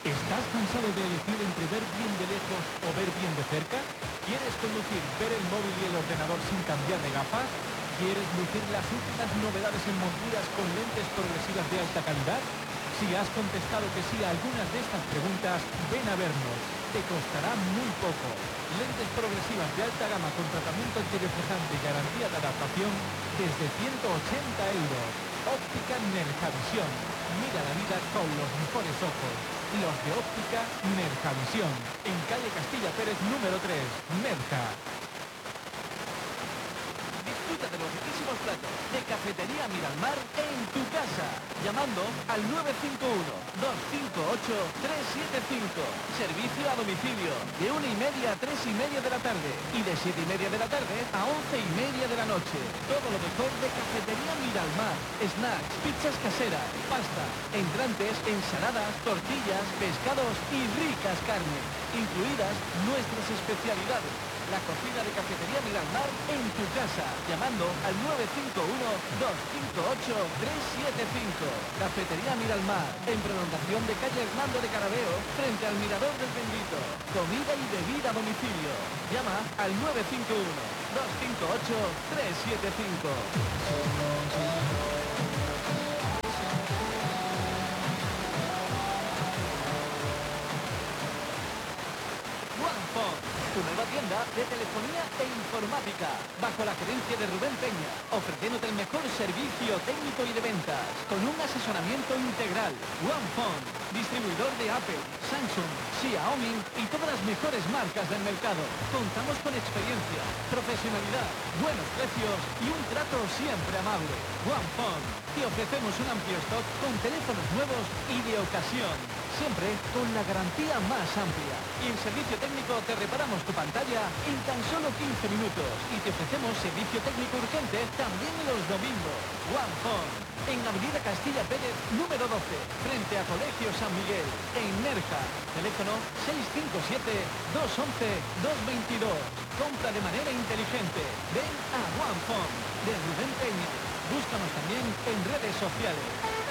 ¿Estás cansado de elegir entre ver bien de lejos o ver bien de cerca? ¿Quieres conducir, ver el móvil y el ordenador sin cambiar de gafas? ¿Quieres lucir las últimas novedades en monturas con lentes progresivas de alta calidad? Si has contestado que sí a algunas de estas preguntas, ven a vernos. Te costará muy poco. Lentes progresivas de alta gama con tratamiento antirreflejante y garantía de adaptación desde 180 euros. Óptica Nerjavisión. Mira la vida con los mejores ojos. Los de Óptica Nerjavisión. En calle Castilla Pérez número 3, Nerja. Disfruta de los riquísimos platos de Cafetería Miralmar en tu casa, llamando al 951-258-375. Servicio a domicilio de 1:30 a 3:30 de la tarde y de 7:30 de la tarde a 11:30 de la noche. Todo lo mejor de Cafetería Miralmar. Snacks, pizzas caseras, pasta, entrantes, ensaladas, tortillas, pescados y ricas carnes, incluidas nuestras especialidades. La cocina de Cafetería Miralmar en tu casa, llamando al 951-258-375. Cafetería Miralmar, en prolongación de calle Hernando de Carabeo, frente al Mirador del Bendito. Comida y bebida a domicilio. Llama al 951-258-375. Tu nueva tienda de telefonía e informática, bajo la gerencia de Rubén Peña, ofreciéndote el mejor servicio técnico y de ventas, con un asesoramiento integral. OnePhone, distribuidor de Apple, Samsung, Xiaomi y todas las mejores marcas del mercado. Contamos con experiencia, profesionalidad, buenos precios y un trato siempre amable. OnePhone, te ofrecemos un amplio stock con teléfonos nuevos y de ocasión, siempre con la garantía más amplia. Y en servicio técnico te reparamos tu pantalla en tan solo 15 minutos y te ofrecemos servicio técnico urgente también los domingos. OnePhone, en Avenida Castilla Pérez, número 12, frente a Colegio San Miguel, en Nerja. Teléfono 657-211-222. Compra de manera inteligente. Ven a OnePhone, de Rubén Peña. Búscanos también en redes sociales.